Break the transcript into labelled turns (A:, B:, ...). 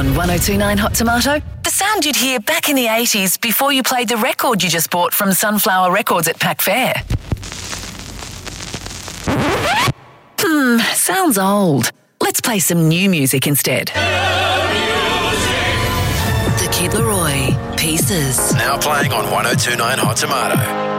A: On 1029 Hot Tomato, the sound you'd hear back in the 80s before you played the record you just bought from Sunflower Records at Pack Fair. Sounds old. Let's play some new music instead. The Kid Laroi, Pieces.
B: Now playing on 1029 Hot Tomato.